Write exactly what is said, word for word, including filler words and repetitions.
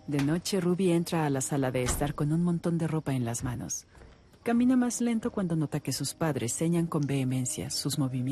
De noche, Ruby entra a la sala de estar con un montón de ropa en las manos. Camina más lento cuando nota que sus padres señan con vehemencia sus movimientos.